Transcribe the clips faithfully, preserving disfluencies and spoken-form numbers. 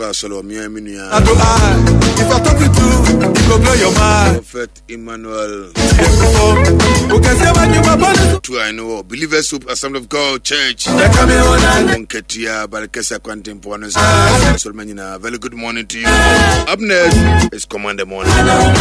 Solo me and me. If I talk to you, you go blow your mind. Prophet Emmanuel. To I know Believers Soup Assembly of God Church. Monketia Barakesa Quantum Ponas. Very good morning to you. Up next is Commander Morning.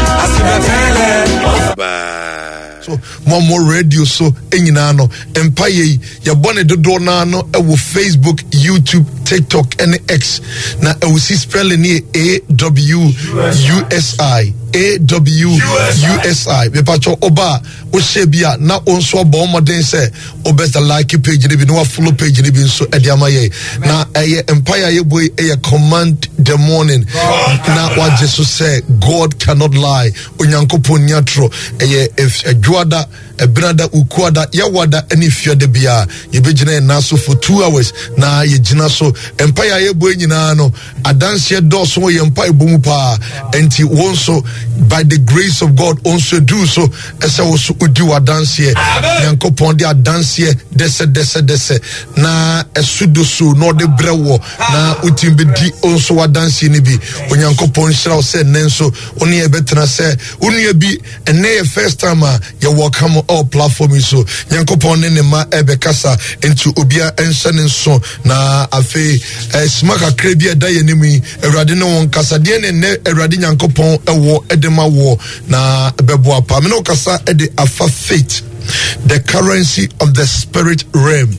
Bye. So one more radio so enyinano empire ya bone dodo na no e wo Facebook, YouTube, TikTok and X na e wo si spelling ni A W U S I A W U S I me pacho oba o shebia na onso abo moden se obesta like page ni bi no follow page ni bi so e dia maye na eye empire ye boy eye command the morning na wa Jesus say God cannot lie onyankopon nyatro eye juada ebrada ukuada yawada ani fiade bia ye begina na so for two hours na ye gina so empire ye boy nyina no adanse doso ye empire bomu pa enti wonso by the grace of God also do so ese wo so udi wadanse yankopon de adanse dese dese dese na esudo so no de brewo na utimbe di also wadanse ni bi onyankopon hira se nenso oni e betena se oni bi ene first time you welcome all platforms so yankopon ne ma ebe kasa into obia enshane so na afi smaka krebia da yenimi ewrade ne won kasa de ne ewrade yankopon ewo edema wo na bebo apa me no kasa e de afa faith, the currency of the spirit realm.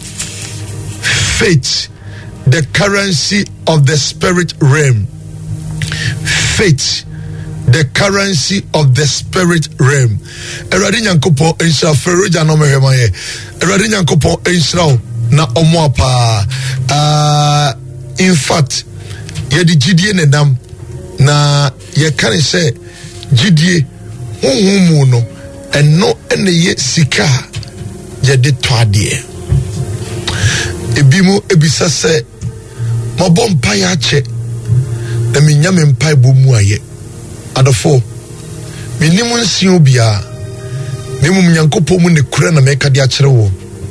Faith, the currency of the spirit realm. Faith, the currency of the spirit realm. Erade nyankopon enshira feroja no mehemaye. Erade nyankopon enshira na omo apa. Uh, in fact, ye di gidie ne dam na ye kan say gidie honhom no eno ene ye sika ye de toade. Ebimu ebisa se mabo mpa ya che na menya me mpa bomu aye adofo minimu nsiu bia memu nyankopɔ mu ne kura na meka de akere wo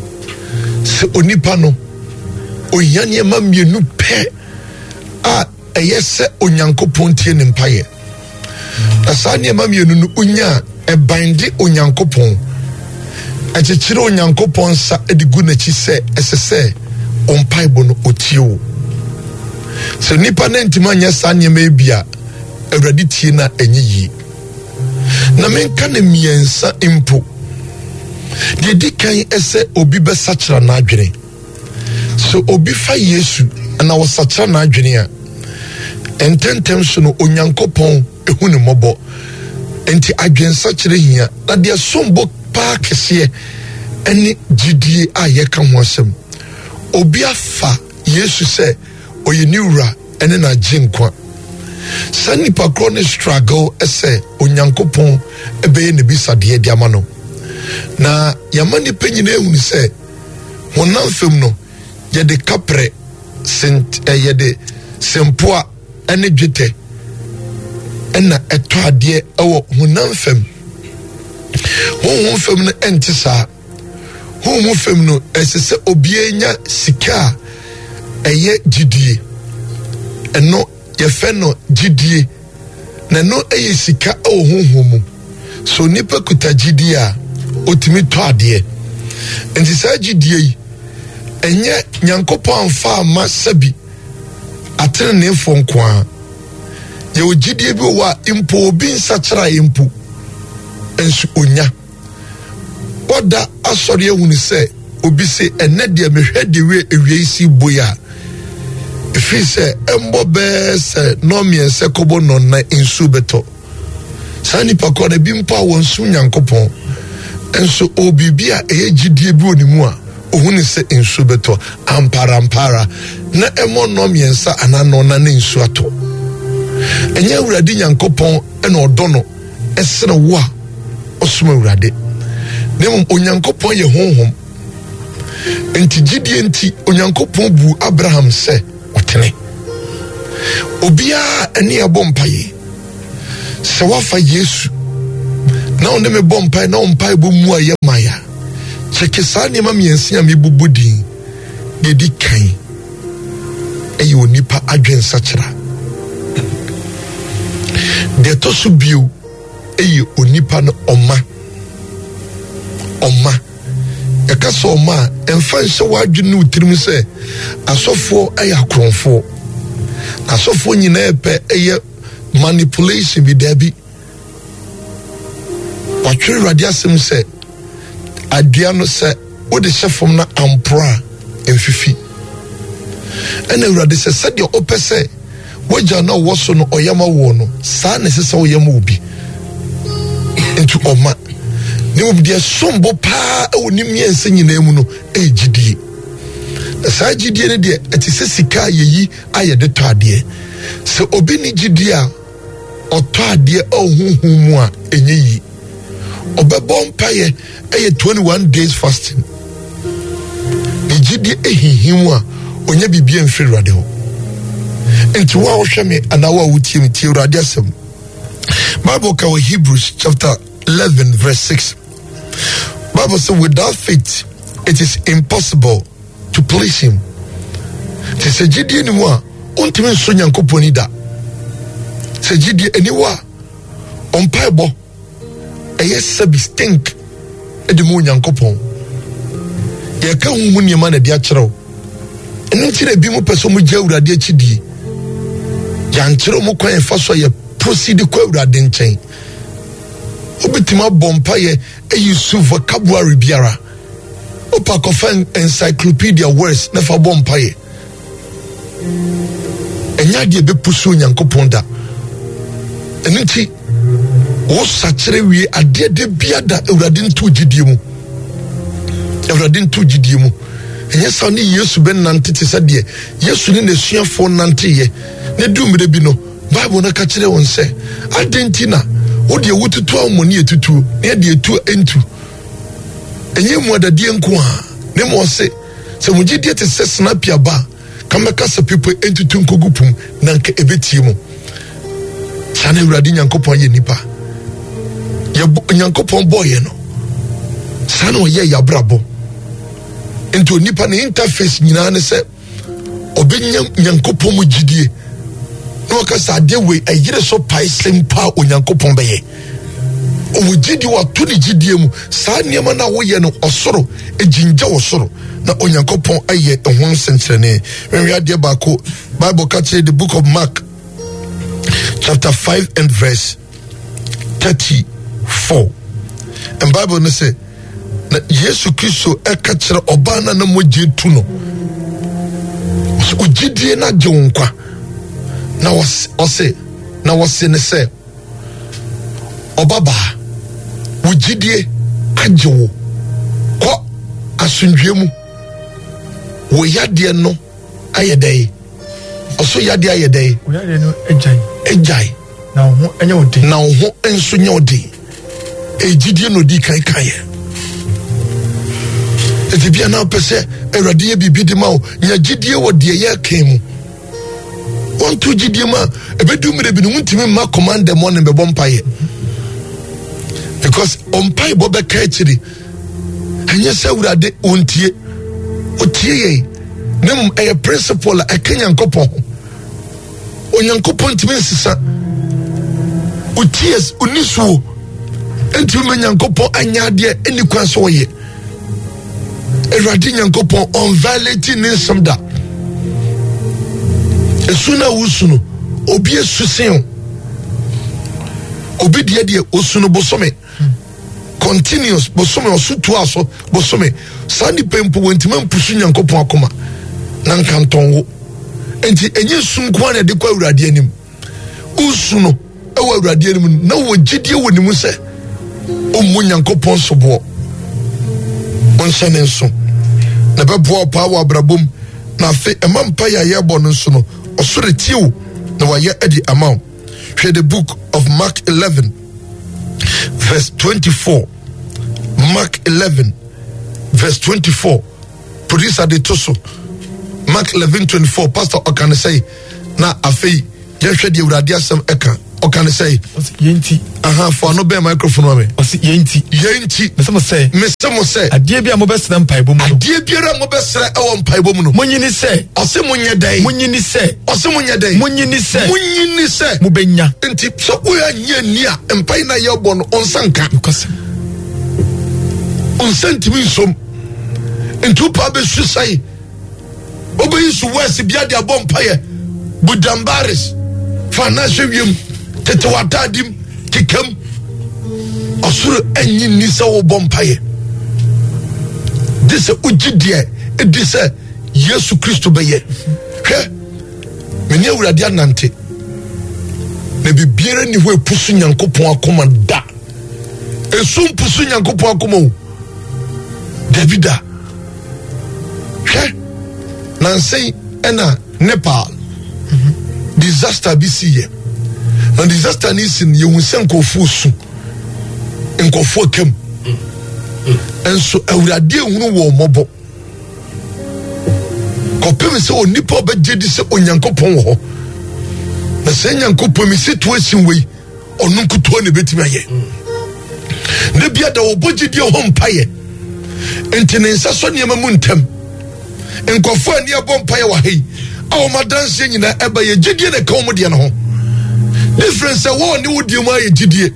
se onipa no oyane ma mienu pe a eyese onyankopɔ tie ne mpaye asane ma mienu no unya e binde onyankopɔ akekere onyankopɔ sa edigu na chi se esese ompaibo no otiewo se nipa na ntima nya sane ma bia awradi tie na enyi na menka na miensa impo de dikan ese obi be sachira na adwene so obi fa Yesu na wo sachira na adwene a ententem so no onyankopon ehu ne mobo enti adwen sachire hia na de sombo pa kese eni gidie a ye ka ho asem obi afa Yesu se oyeniwura ene na jinkwa sani pa chronic struggle ese onyankopon ebeye ne bisade de amano na yamani penyina ehunu se honam fem no ye de kapre sent eh, ye de sempoa ene dwete ena eto ade ewo honam fem honhom fem no entisa honhom fem no esese obienya sika eye gidie eno ye feno gidie na no eye sika o honhom so nipa kuta gidie a otimi to ade enti sa gidie yi enye nyankopon fa ma sabi atene ne fonkwa ye o gidie bi wa impo obi nsachira impo ensu onya oda asori ehunu se obi se ene de mehwede we ewie isi boya if say embo be se no me se kobo no na insu beto sani pakọ na bi mpa won su nyankopon enso obibia eye gidie bi onimu a ohunu se insu beto ampara ampara na emo no me nsa anano na na insu ato enye urade nyankopon ena odo no esene wo a osuma urade nemu onyankopon ye honhom enti gidie enti onyankopon bu Abraham se otene obia eni abompaye se wafa Yesu na onde me bompaye na ompaye bo mu aye maya cheke sa ni ma miensia me bubudi de di kan ɛyɛ onipa adwen sakyera de to so bio ɛyɛ onipa no ɔma ɔma ɛka so ɔma ɛmfa nhyɛ wadwene no tirim sɛ asɔfoɔ ɛyɛ akronfoɔ asɔfoɔ nyinaa pɛ ɛyɛ manipulation bi dabi watwere Awurade asɛm sɛ adua no sɛ wode hyɛ fam na ampora mfifi ɛna Awurade sɛ sɛdeɛ ɔpɛ sɛ wagya na ɔwɔ so no ɔyama wo no saa na ɛsɛ sɛ ɔyama obi nti ɔma ne mu deɛ sombo paa ɛwɔ ne mmiɛnsa nyinaa mu no ɛyɛ gyidie na saa gyidie no deɛ ɛte sɛ sika a yɛyi a yɛde tɔ adeɛ sɛ obi ne gyidie a ɔtɔ adeɛ a ɔhuhu mu a ɛnyɛ yi ɔbɛbɔ mpaeɛ ɛyɛ twenty-one days fasting ne gyidie ɛhihi mu a ɔnyɛ biribiara mfiri Awurade hɔ nti wa wohwɛ me anaa wa wotie me tie Awurade asɛm Bible ka wɔ Hebrews chapter eleven verse six Bible says without faith it is impossible to please him te sɛ gyidie ni mu a ɔntumi nso Nyankopɔn ni da sɛ gyidie ani wa ɔmpaebɔ ɛyɛ sɛbi stink ɛde mu Nyankopɔn yɛka hu mu nneɛma na de akyerɛw ɛno nti na bi mu pɛ sɛ ɔmo gya Awurade akyidie yɛankyerɛ mu kwan ɛfa so yɛ proceed kɔ Awurade nkyɛn obitima abɔ mpaeɛ ɛyi su vocabulary biara opa kɔfa encyclopedia words na fa bɔ mpaeɛ ɛnya deɛ bɛpusu Nyankopɔn da ɛno nti wo sakyerɛ wie adeɛ de biada Awurade nto gyidie mu Awurade nto gyidie mu ɛnyɛ sa ne Yesu bɛ nante te sɛ deɛ Yesu ne n'asuafoɔ nanteyɛ ne dumire bi no Bible no ka kyerɛ wɔn sɛ adɛnti na wo deɛ wotutu amoni etutu ne deɛ etu entu ɛnyɛ mu adadeɛ nko a ne mo se sɛ mo gyidie te sɛ snapia ba kamɛka sɛ people entutu nkogu pum na nka ebetie mu saa na Awurade Nyankopɔn yɛ nipa yɛ Nyankopɔn bɔɔyɛ no saa na ɔyɛ yabrabɔ nti onipa ne interface nyinaa ne sɛ ɔbɛnya Nyankopɔn mu gyidie na ɔka sɛ adeɛ wei ɛyere so pae sempa a Onyankopɔn bɛyɛ ɔwɔ gyidie wato ne gyidie mu saa nneɛma no a woyɛ no ɔsoro ɛgyingya wɔ soro na Onyankopɔn ayɛ ɛho nsɛnkyerɛnne menhwɛ adeɛ baako Bible ka kyerɛ the book of Mark chapter five and verse thirty-four and Bible no say na Yesu Kristo ɛka kyerɛ ɔbaa na na mogye tu no ogyidie na gye wo nkwa na ɔse na wɔse ne sɛ ɔbabaa wo gyidie agye wo kɔ asomdwie mu wo yadeɛ no ayɛ dɛn ɔso yadeɛ ayɛ dɛn wo yadeɛ no agyae agyae na wo ho ɛnyɛ wo den na wo ho nso nyɛ wo den ɛgyidie no di kan kanyɛ ɛti bia na wopɛ sɛ Awurade yɛ biribi de ma wo nya gyidie wɔ deɛ yɛka mu wɔnto gyidie mu a ɛbɛdu mmerɛ bi no wontumi mma command the morning bɛbɔ mpaeɛ because ɔmpaebɔ bɛka akyiri ɛnyɛ sɛ Awurade ɔntie ɔtie yɛn na mmom ɛyɛ principle a ɛka Nyankopɔn ho Onyankopɔn ntumi nsesa ɔtie ɔni suo ntumi ma Nyankopɔn anyɛ adeɛ ɛni kwan sɛ ɔyɛ Awurade Nyankopɔn ɔnviolate ne nsɛm da esu na wusu no obi esu sen obi deɛ deɛ osu no bosome continuous bosome osu to aso bosome sandi pempo wentima mpusu Nyankopɔn akoma na nkanton wo enti enye su nko na de kwa Awurade anim usu no ɛwɔ Awurade anim na wo gyidie wɔ nimu sɛ ɔmmu Nyankopɔn sobo onse ne nso na bɛboa pa wɔ abrabom na afi ɛma mpa ya yɛbɔ no nso no ɔsoro tiw na wayɛ adi ama hwɛ the book of Mark eleven verse twenty-four Mark eleven verse twenty-four producer de toso Mark eleven twenty-four pastor ɔkan say na afei yɛhwɛ de Awurade asɛm ɛka O can say yenti aha for no be microphone me o si yenti yenti me say me say say adie bia mo besra mpaebo mu adie biara mo besra e wo mpaebo mu no munyini say o se munye dai munyini say o se munye dai munyini say munyini say mu benya enti so wo anya ni a mpai na ye bo no onsanka because on sentiment som enti pa be su sai obeyi su west bia de abom paye budambaris financial wiem tete watadim kikam osuru enyi ni se wo bom paye this ugidie e this Yesu Kristo beye hwe meni awurade anante na bibiere ni ho epusu Nyankopon akoma da esu pusu Nyankopon akoma o Davida hwe Nancy ena Nepal mm-hmm. disaster B C ye na disaster ni sin ye hunsen kofu su enkofu kem enso awurade ehunu wo mobo kopem se onipa obegedi se onyankopon ho na se nyankopon mi situation we onu nkuto ne betimi aye ne bia da obogidi ho mpaye enti ne nsa so ne mamu ntem enkofu ani abompaye wa hei awo madanse nyina eba ye gidie ne ka omo de ne ho difference wo ni wodi mu aye gidie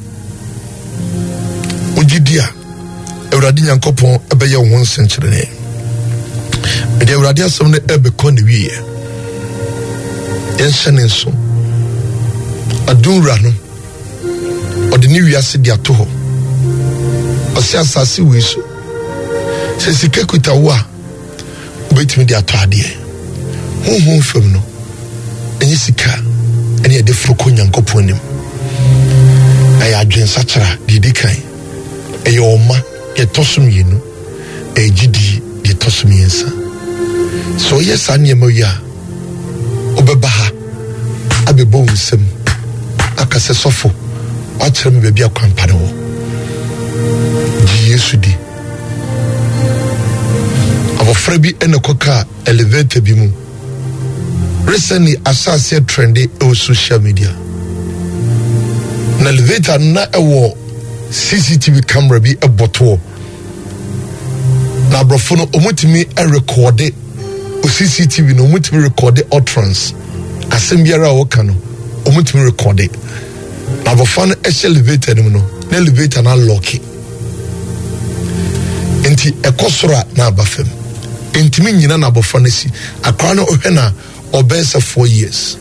ogidia Ewurade Nyankopon ebe ye ho nsenkyere ne me de Ewurade asem ne ebe ko ne wiye yenhyene nso adunra no ode ni wiase de ato ho ose asase wi so se sike kuta wo a obetimi de ato ade honhom fam no enyi sika ene de froko Nyankopon nim ay adwen sachara de dikan e yoma ye tosum yinu e gidi ye tosum yensa so yes anyema ya obeba ha abebo nsem akase sofo akere me bia kwampane wo Yesu di abofra bi ene koka elevator bi mu recently asase trendy on social media na elevator na ewo C C T V camera bi eboto na abrofo no omutimi e record o C C T V no omutimi record utterance asem biara o ka no omutimi record na abrofo no e elevator no na elevator na lock enti ekosora na abafem enti mi nyina na abrofo no si akra no ohwe na obese four years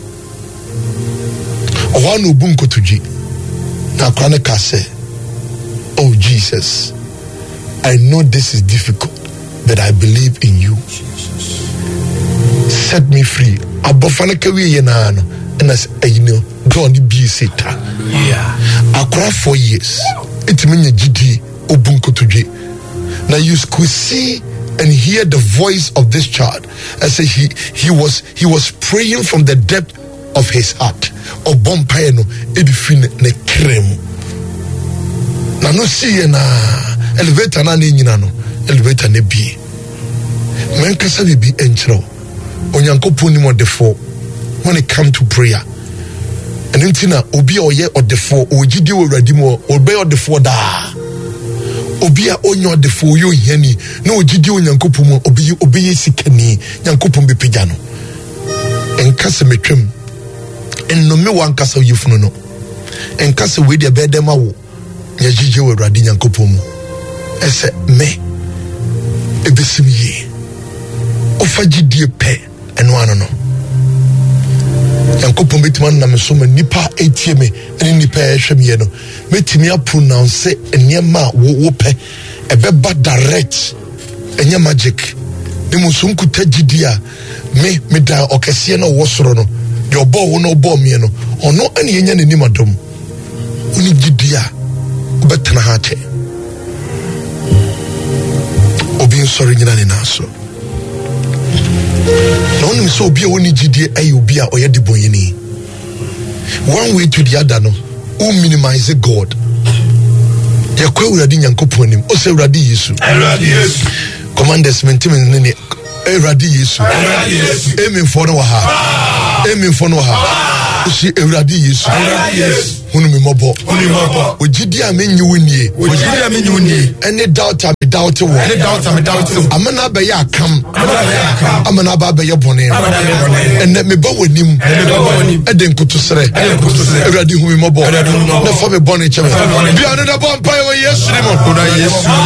owa no obu nkotoji na akra no ka se, oh Jesus, I know this is difficult, but I believe in you. Jesus. Set me free. Abofana kawi ye na no, and as you know, God be sita. Yeah. Akra four years. It mean G D obunko toje. Now you could see and hear the voice of this child. I say he he was he was praying from the depth of his heart. Obompaye no edifin ne krem. Na no see na elevator na nyina no elevator ne bi men kasa bi enchro onyankopon ni mo defo when it come to prayer and ntina obi a oye odefo ogidi owuradi mo obe odefo da obi a onyo odefo yo hiani na ogidi onyankopon mo obi obi sikani nyankopon be pagya no enkasa metwem enno me wankasa yifunu no enkasa we de bedema wo nyajije we radi Nyankopon mu ese me ebesim ye ofagidie pe eno ano no Nyankopon betima na me so ma nipa etie me ene nipa ehwem ye no metimi pronounce enema wo wo pe ebeba direct enye magic ne musunku tagidia me me da okese na wo soro no de obo wo no obo me no ono ene yenya ne nimadom oni gidia obetana hache obi sorry nyina ne naso no oni so obi a woni gidie ayi obi a oyede bonyini one way to the other no o minimize God yakwa uradi Nyankopon nim o se uradi Yesu uradi Yesu commanders mentiment ne uradi Yesu uradi Yesu amen for no ha amen for no ha si Ewurade Yesu hunu me mobo ogidi a menyi wonie ogidi a menyi wonie any doubt am doubt wo any doubt am doubt wo amana ba ya kam amana ba ya kam amana ba ba ye bone enne me ba wonim ede nkutu sere Ewurade hunu me mobo na fa me bone cheme bia ne da bo mpa ye Yesu ni mo